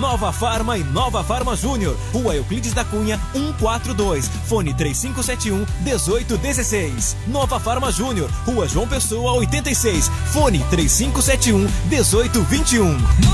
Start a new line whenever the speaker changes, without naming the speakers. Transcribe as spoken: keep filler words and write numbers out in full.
Nova Farma e Nova Farma Júnior. Rua Euclides da Cunha, cento e quarenta e dois. Fone três cinco sete um, um oito um seis. Nova Farma Júnior. Rua João Pessoa, oitenta e seis. Fone três cinco sete um, um oito dois um.